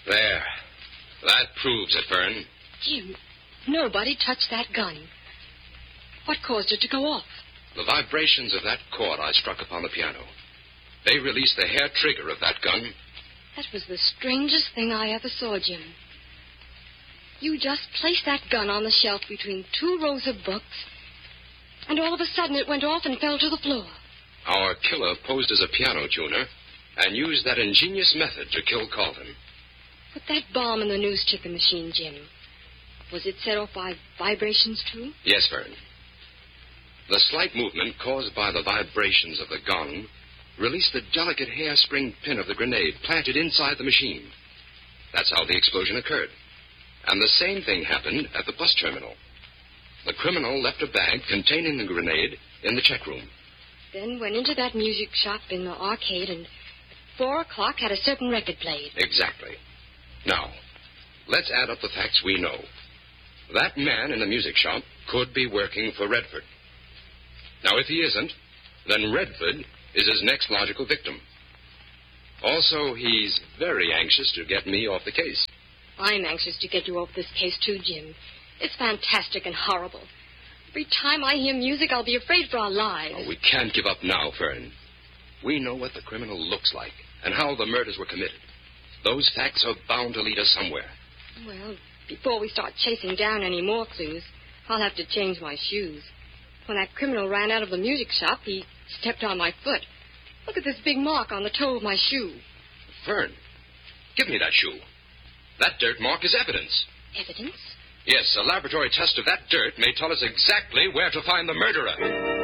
There. That proves it, Fern. Jim, nobody touched that gun. What caused it to go off? The vibrations of that chord I struck upon the piano. They released the hair trigger of that gun. That was the strangest thing I ever saw, Jim. You just placed that gun on the shelf between two rows of books, and all of a sudden it went off and fell to the floor. Our killer posed as a piano tuner and used that ingenious method to kill Colvin. But that bomb in the news ticker machine, Jim, was it set off by vibrations, too? Yes, Fern. The slight movement caused by the vibrations of the gong released the delicate hairspring pin of the grenade planted inside the machine. That's how the explosion occurred. And the same thing happened at the bus terminal. The criminal left a bag containing the grenade in the check room. Then went into that music shop in the arcade and at 4 o'clock had a certain record played. Exactly. Now, let's add up the facts we know. That man in the music shop could be working for Redford. Now, if he isn't, then Redford is his next logical victim. Also, he's very anxious to get me off the case. I'm anxious to get you off this case, too, Jim. It's fantastic and horrible. Every time I hear music, I'll be afraid for our lives. Oh, we can't give up now, Fern. We know what the criminal looks like and how the murders were committed. Those facts are bound to lead us somewhere. Well, before we start chasing down any more clues, I'll have to change my shoes. When that criminal ran out of the music shop, he stepped on my foot. Look at this big mark on the toe of my shoe. Fern, give me that shoe. That dirt mark is evidence. Evidence? Yes, a laboratory test of that dirt may tell us exactly where to find the murderer.